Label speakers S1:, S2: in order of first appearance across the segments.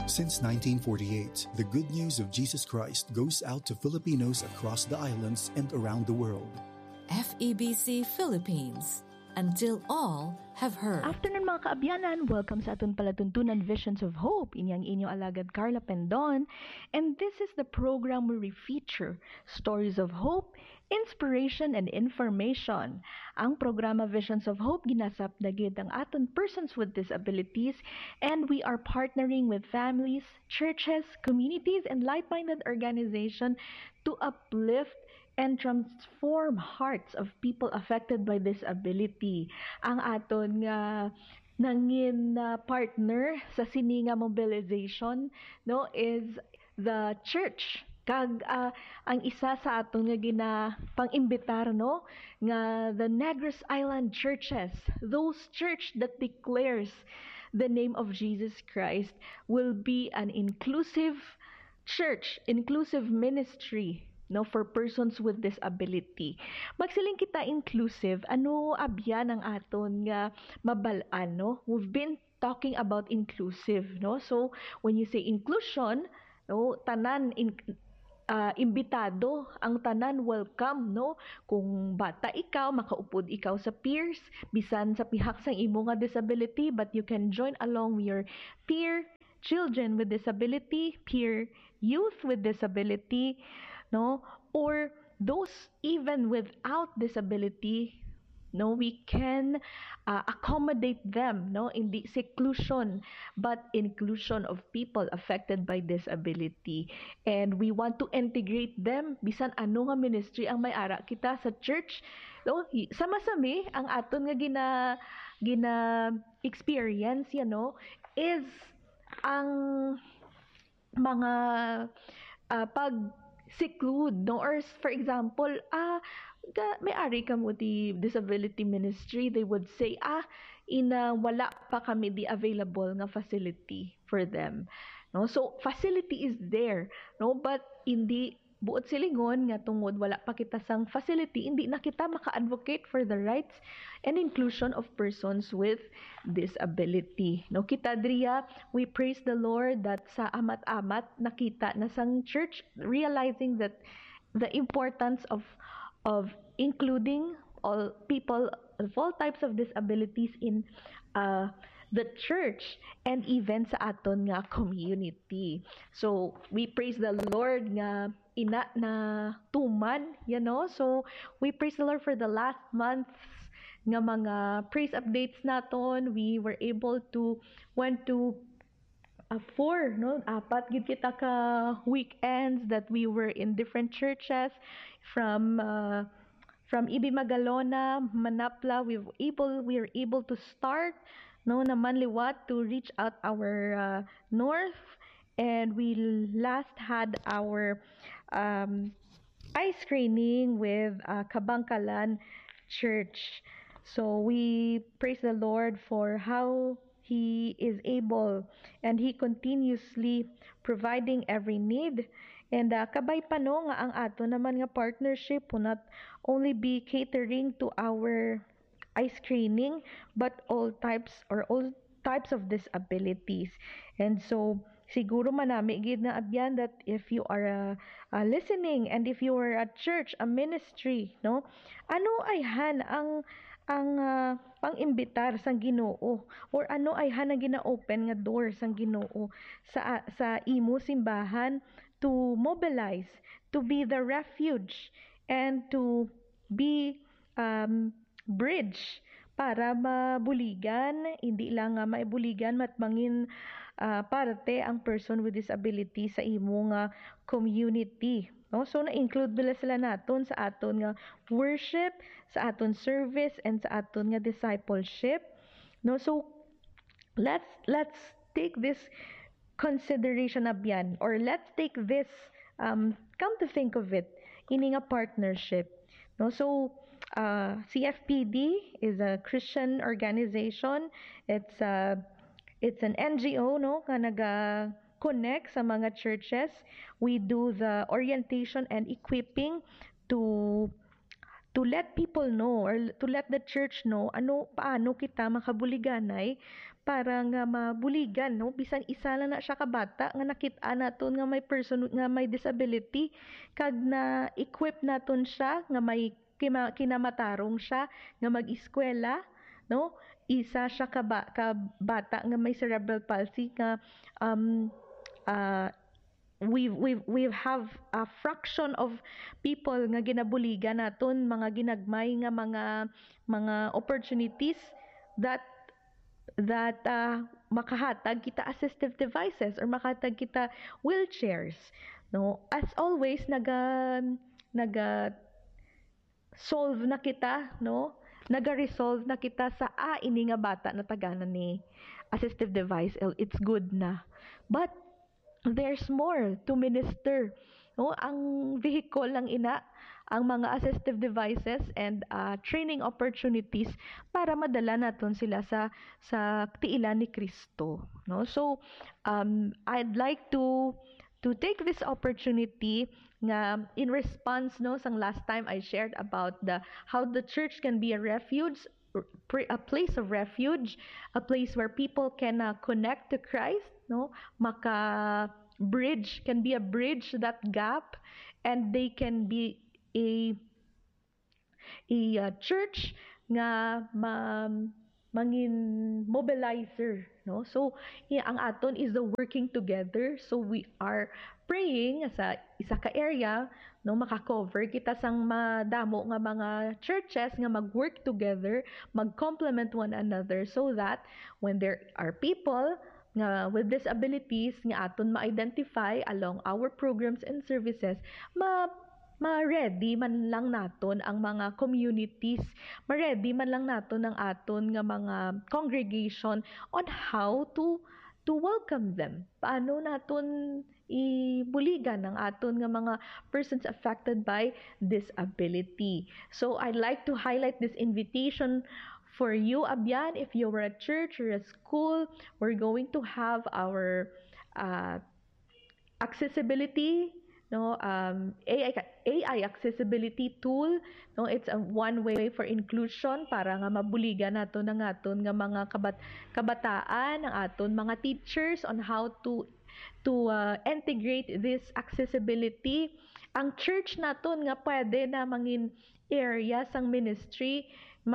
S1: Since 1948, the good news of Jesus Christ goes out to Filipinos across the islands and around the world.
S2: FEBC Philippines, until all have heard.
S3: Afternoon mga kaabyanan, welcome sa atong palatuntunan Visions of Hope. Inyang inyong alagad Carla Pendon, and this is the program where we feature stories of hope, inspiration, and information. Ang programa Visions of Hope ginasap dagit ang aton persons with disabilities, and we are partnering with families, churches, communities, and like-minded organizations to uplift and transform hearts of people affected by disability. Ang aton nga nangin partner sa sininga mobilization no is the church. Kag ang isa sa aton nga pang-imbitar no nga the Negros Island churches, those church that declares the name of Jesus Christ, will be an inclusive church, inclusive ministry no for persons with disability. Magsiling kita inclusive, ano abyan ang aton nga mabalaan no? We've been talking about inclusive no. So when you say inclusion, no, tanan imbitado, ang tanan welcome no. Kung bata ikaw, makaupod ikaw sa peers, bisan sa pihak sang imo nga disability, but you can join along with your peer children with disability, peer youth with disability, no, or those even without disability, no, we can accommodate them, no, in the seclusion but inclusion of people affected by disability, and we want to integrate them bisan ano nga ministry ang may ara kita sa church, no, sama-sami ang aton nga gina experience yan, no, is ang mga pag seclude no, or for example may ari ka mo di disability ministry, they would say wala pa kami di available nga facility for them no. So facility is there no, but hindi buot silingon nga tungod wala pa kita sang facility, hindi na kita maka-advocate for the rights and inclusion of persons with disability no. Kita driya, we praise the Lord that sa amat-amat nakita na sang church realizing that the importance of including all people of all types of disabilities in the church and even sa aton nga community. So we praise the Lord nga ina na tuman, you know. So we praise the Lord for the last months nga mga praise updates naton. We were able to went to 4 no, apat gid kita ka weekends that we were in different churches from Ibi Magalona, Manapla. We were able to start no na Manliwat to reach out our north, and we last had our eye screening with Kabangkalan Church. So we praise the Lord for how He is able and He continuously providing every need. And kabay pa no nga ang ato naman nga partnership will not only be catering to our eye screening but all types of disabilities. And so siguro manami gid na abyan that if you are listening and if you are a church, a ministry, no, ano ay ang pang-imbitar sang Ginoo, or ano ay ang gina-open nga door sang Ginoo sa imo simbahan to mobilize, to be the refuge and to be bridge para mabuligan, hindi lang maibuligan matmangin parte ang person with disability sa imo nga community no. So na-include bila sila naton sa aton nga worship, sa aton service, and sa aton nga discipleship no. So let's take this consideration abyan, or let's take this come to think of it, ini nga partnership no. So CFPD is a Christian organization. It's an NGO no nga naga-connect sa mga churches. We do the orientation and equipping to let people know, or to let the church know paano kita makabuliganay para nga mabuligan, no, bisan isa lang na siya ka bata nga nakita naton nga may person nga may disability, kag na equip naton siya nga may kinamatarong siya nga mag-eskwela, no, isa siya ka bata nga may cerebral palsy nga we have a fraction of people nga ginabuligan naton, mga ginagmay nga mga opportunities that makahatag kita assistive devices or makahatag kita wheelchairs, no. As always naga solve na kita, no, naga-resolve na kita sa ini nga bata na tagana ni assistive device, it's good na, but there's more to minister, no. Ang vehicle lang ina ang mga assistive devices and training opportunities para madala naton sila sa tiilan ni Kristo, no. So I'd like to take this opportunity nga in response, no, sang last time I shared about how the church can be a refuge, a place of refuge, a place where people can connect to Christ, no, can be a bridge that gap, and they can be a church nga mangin mobilizer, no. So ang aton is the working together, so we are praying sa isa ka area, no, makakover kita sang madamo nga mga churches nga mag-work together, mag-complement one another, so that when there are people nga with disabilities nga aton ma-identify along our programs and services, ma-ready man lang naton ang mga communities, ma-ready man lang naton ang aton nga mga congregation on how to welcome them. Paano naton ibuligan ang aton nga mga persons affected by disability. So I'd like to highlight this invitation for you, Abyan. If you were a church or a school, we're going to have our accessibility, no, AI accessibility tool, no. It's a one way for inclusion para nga mabuligan naton ang aton nga mga kabataan, ang aton mga teachers on how to integrate this accessibility. Ang church naton nga pwede na mangin area sang ministry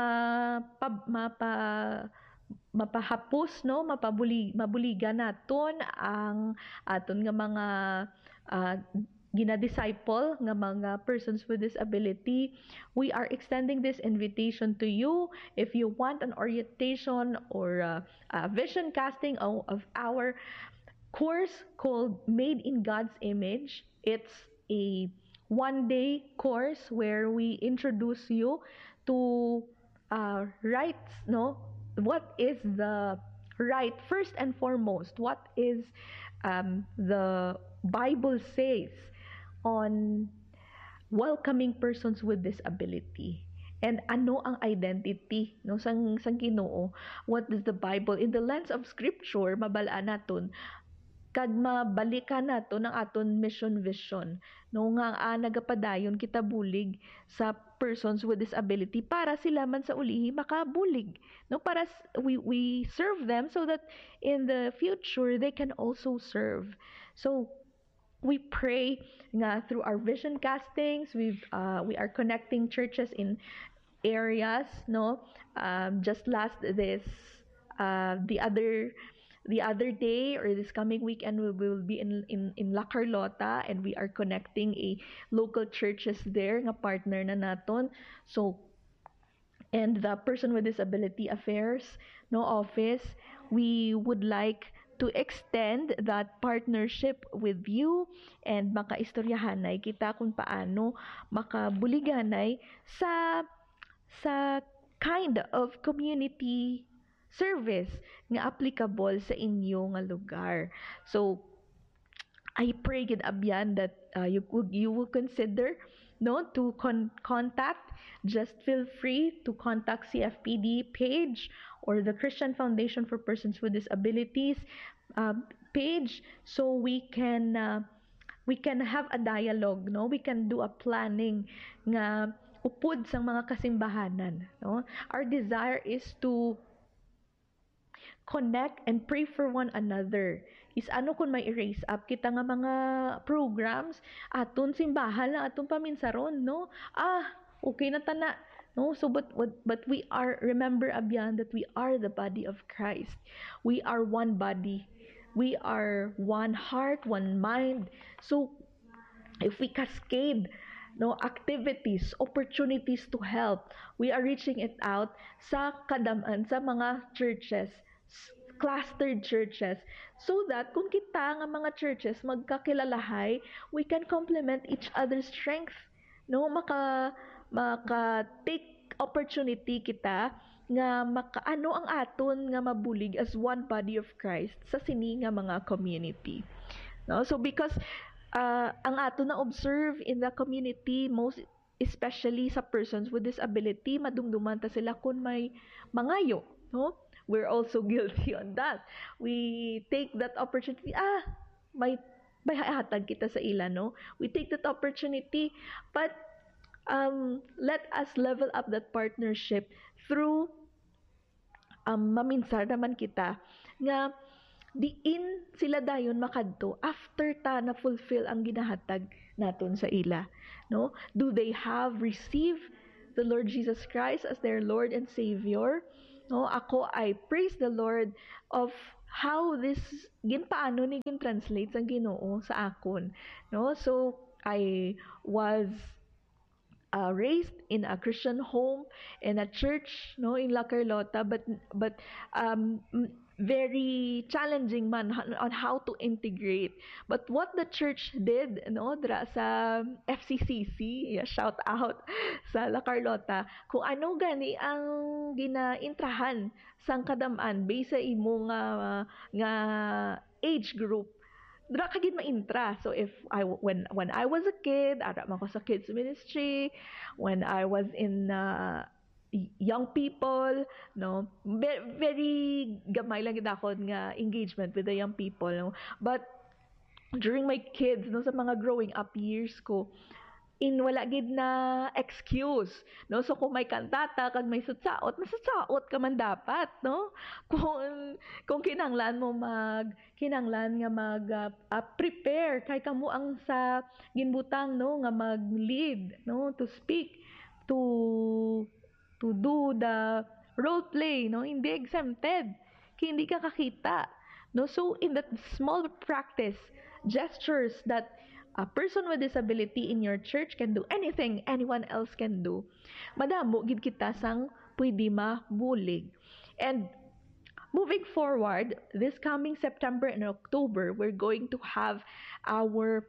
S3: mapahapos, no, mabuligan naton ang aton nga mga gina-disciple nga mga persons with disability. We are extending this invitation to you. If you want an orientation or a vision casting of our course called Made in God's Image, it's a one-day course where we introduce you to rights, no? What is the right? First and foremost, what is the Bible says on welcoming persons with disability? And ano ang identity, no, sang Ginoo? What does the Bible, in the lens of Scripture, mabalaan naton kag mabalikan naton ang aton mission vision, no, nga nagapadayon kita bulig sa persons with disability para sila man sa ulihi makabulig, no, para we serve them so that in the future they can also serve. So we pray nga through our vision castings, we are connecting churches in areas, no. Just the other day or this coming weekend, we will be in La Carlota, and we are connecting a local churches there nga partner na naton. So, and the Person with Disability Affairs, no, office, we would like to extend that partnership with you, and makaistoryahanay kita kung paano makabuliganay sa kind of community service nga applicable sa inyo nga lugar. So I pray gid Abyan that you will consider, no, to contact. Just feel free to contact CFPD page or the Christian Foundation for Persons with Disabilities page, so we can have a dialogue, no. We can do a planning nga upod sang mga kasimbahanan, no. Our desire is to connect and pray for one another. Is ano kung may raise up kita nga mga programs aton simbahan lang aton paminsaron, no? Okay na tana. No, so but we are, remember abyan that we are the body of Christ. We are one body. We are one heart, one mind. So if we cascade activities, opportunities to help, we are reaching it out sa kadaman sa mga churches, clustered churches, so that kung kita nga mga churches magkakilalahay, we can complement each other's strength. No, maka take opportunity kita nga makaano ang aton nga mabulig as one body of Christ sa sini nga mga community. No, so because ang aton na observe in the community, most especially sa persons with disability, madumduman ta sila kung may mangayo, no? We're also guilty on that. We take that opportunity, may hatag kita sa ila, no? We take that opportunity, but let us level up that partnership through maminsar naman kita nga diin sila dayon makadto after ta na fulfill ang ginahatag naton sa ila, no? Do they have received the Lord Jesus Christ as their Lord and Savior? No, ako I praise the Lord of how this paano ni gin-translate ang Ginoo sa akon, no? So I was raised in a Christian home, in a church, no, in La Carlota, but very challenging man on how to integrate. But what the church did, no, dra sa FCCC, shout out sa La Carlota, kung ano gani ang ginaintrahan sang kadaman based sa imo nga age group, dra ka gid maintra. So if when I was a kid, ara man ko sa kids ministry, when I was in young people, no, very gamay lang gid ako nga engagement with the young people, no. But during my kids, no, sa mga growing up years ko, wala gid na excuse, no? So kung may kantata kag may sutsaot, masutsaot ka man dapat, no? Kung kinanglan mo prepare kay kamo ang sa ginbutang, no, nga mag-lead, no, to speak, to do the role play, no, hindi exempted, kaya hindi ka kakita, no. So in that small practice, gestures that a person with disability in your church can do, anything anyone else can do, madamo gid kita sang pwede mabulig. And moving forward, this coming September and October, we're going to have our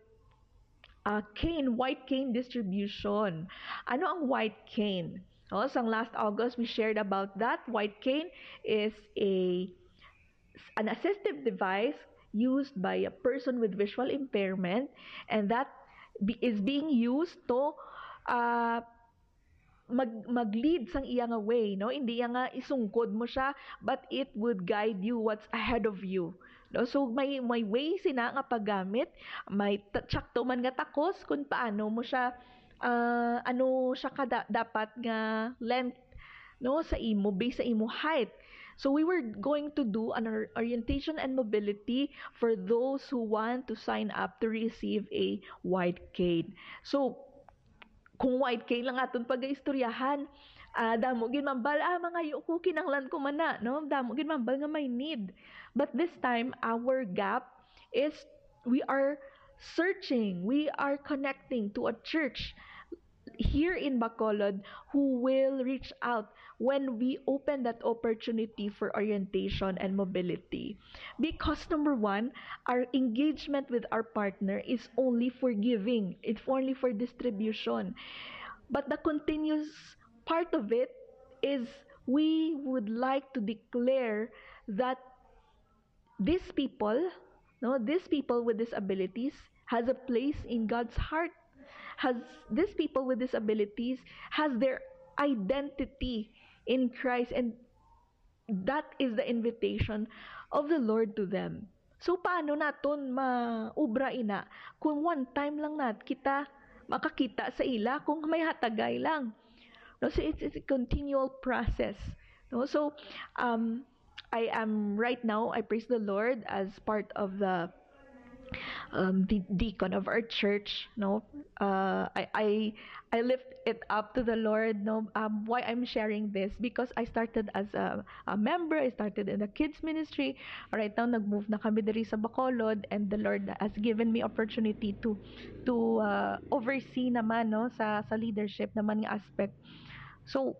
S3: white cane distribution. Ano ang white cane? Oh, sang last August, we shared about that. White cane is an assistive device used by a person with visual impairment, and that is being used to mag-lead sang iya nga way, no? Hindi nga isungkod mo siya, but it would guide you what's ahead of you, no? So may way sina nga paggamit, may tsakto man nga takos kung paano mo siya ano siya dapat nga length, no, sa imo based sa imo height. So we were going to do an orientation and mobility for those who want to sign up to receive a white cane. So kung white cane lang aton pag-istoryahan, damo gid mambal mga yuko kinanglan ko man na, no, damo gid mambal nga may need. But this time our gap is we are searching, we are connecting to a church here in Bacolod who will reach out when we open that opportunity for orientation and mobility. Because number one, our engagement with our partner is only for giving, it's only for distribution. But the continuous part of it is we would like to declare that these people with disabilities has a place in God's heart. These people with disabilities has their identity in Christ, and that is the invitation of the Lord to them. So paano naton maubra ina kung one time lang kita makakita sa ila kung may hatagay lang, no? So it's a continual process, no? So I am right now, I praise the Lord, as part of the deacon of our church. No, I lift it up to the Lord. No, why I'm sharing this, because I started as a member. I started in the kids ministry. Right now nag-move na kami diri sa Bacolod, and the Lord has given me opportunity to oversee naman, no, sa leadership naman nga aspect. So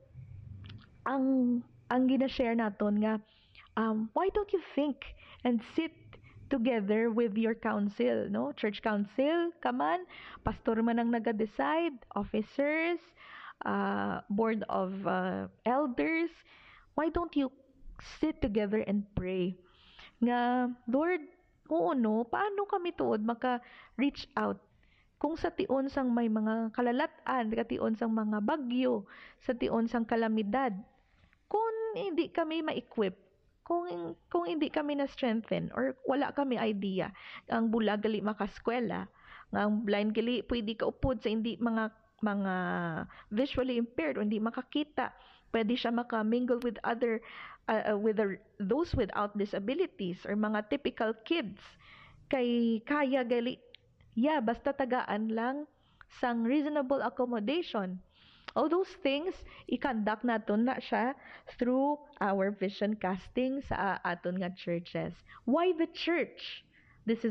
S3: ang gina-share naton nga, why don't you think and sit together with your council, no? Church council, kaman, pastor man ang naga-decide, officers, board of elders. Why don't you sit together and pray? Nga, Lord, oo no, paano kami tuod maka-reach out kung sa tion sang may mga kalalatan, sa tion sang mga bagyo, sa tion sang kalamidad, kung hindi kami ma-equip, kung hindi kami na-strengthen, or wala kami idea, ang bulag gali makaskwela, nga ang blind gali pwede ka upod sa hindi mga visually impaired o hindi makakita, pwede siya maka-mingle with other those without disabilities or mga typical kids, kay kaya gali, basta tagaan lang sang reasonable accommodation. All those things, i-conduct naton na siya through our vision casting sa aton nga churches. Why the church? This is